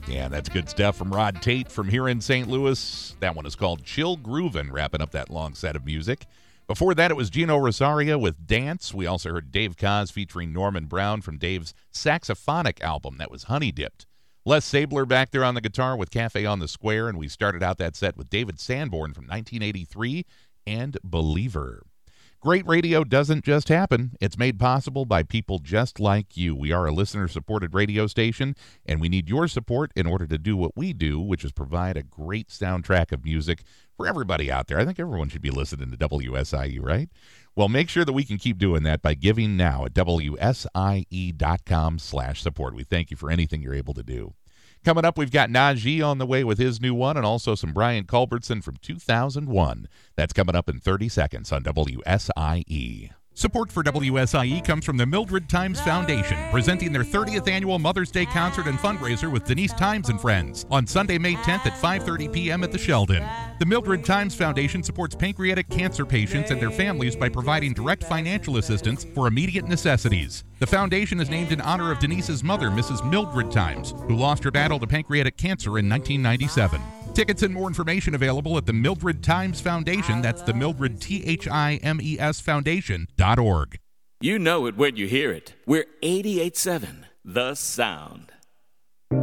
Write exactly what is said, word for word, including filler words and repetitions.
Yeah, that's good stuff from Rod Tate from here in Saint Louis. That one is called Chill Groovin', wrapping up that long set of music. Before that, it was Gino Rosario with Dance. We also heard Dave Koz featuring Norman Brown from Dave's saxophonic album. That was Honey Dipped. Les Sabler back there on the guitar with Cafe on the Square, and we started out that set with David Sanborn from nineteen eighty-three and Believer. Great radio doesn't just happen. It's made possible by people just like you. We are a listener-supported radio station, and we need your support in order to do what we do, which is provide a great soundtrack of music for everybody out there. I think everyone should be listening to W S I E, right? Well, make sure that we can keep doing that by giving now at W S I E dot com slash support. We thank you for anything you're able to do. Coming up, we've got Najee on the way with his new one, and also some Brian Culbertson from two thousand one. That's coming up in thirty seconds on W S I E. Support for W S I E comes from the Mildred Times Foundation, presenting their thirtieth annual Mother's Day concert and fundraiser with Denise Times and Friends on Sunday, May tenth at five thirty p.m. at the Sheldon. The Mildred Times Foundation supports pancreatic cancer patients and their families by providing direct financial assistance for immediate necessities. The foundation is named in honor of Denise's mother, Missus Mildred Times, who lost her battle to pancreatic cancer in nineteen ninety-seven. Tickets and more information available at the Mildred Times Foundation. That's the Mildred, T H I M E S Foundation dot org. You know it when you hear it. We're eighty-eight point seven, The Sound.